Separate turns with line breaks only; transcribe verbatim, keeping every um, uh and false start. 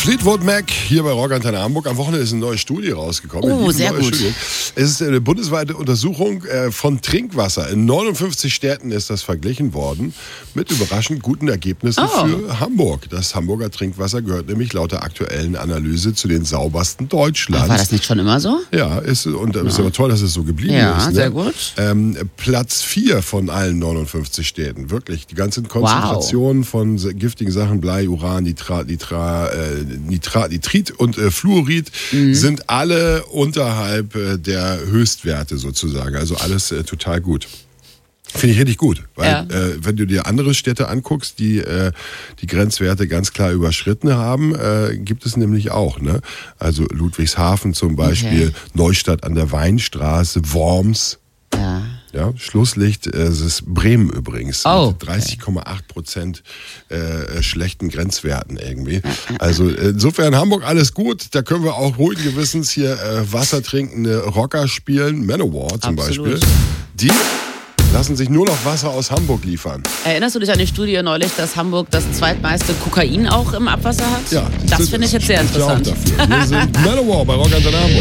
Fleetwood Mac hier bei Rockantenne Hamburg. Am Wochenende ist eine neue Studie rausgekommen.
Oh, sehr gut.
Studie. Es ist eine bundesweite Untersuchung von Trinkwasser. In neunundfünfzig Städten ist das verglichen worden mit überraschend guten Ergebnissen
oh.
für Hamburg. Das Hamburger Trinkwasser gehört nämlich laut der aktuellen Analyse zu den saubersten Deutschlands.
War das nicht schon immer so?
Ja, ist, und es ist aber toll, dass es so geblieben
ja,
ist. Ne?
Sehr gut.
Ähm, Platz vier von allen neunundfünfzig Städten. Wirklich. Die ganzen Konzentrationen wow. von giftigen Sachen, Blei, Uran, Nitrat, Nitrat, äh, Nitrat, Nitrit und äh, Fluorid mhm. sind alle unterhalb äh, der Höchstwerte sozusagen. Also alles äh, total gut. Finde ich richtig gut, weil
ja.
äh, wenn du dir andere Städte anguckst, die äh, die Grenzwerte ganz klar überschritten haben, äh, gibt es nämlich auch. Ne? Also Ludwigshafen zum Beispiel, okay. Neustadt an der Weinstraße, Worms.
Ja.
Ja, Schlusslicht, äh, es ist Bremen übrigens.
Oh,
mit dreißig Komma acht Prozent äh, schlechten Grenzwerten irgendwie. Also insofern Hamburg alles gut. Da können wir auch ruhigen Gewissens hier äh, wassertrinkende Rocker spielen. Manowar zum
Absolut.
Beispiel. Die lassen sich nur noch Wasser aus Hamburg liefern.
Erinnerst du dich an die Studie neulich, dass Hamburg das zweitmeiste Kokain auch im Abwasser hat?
Ja.
Das finde ich jetzt sehr interessant.
Ich auch dafür. Wir sind Manowar bei Rockantenne Hamburg.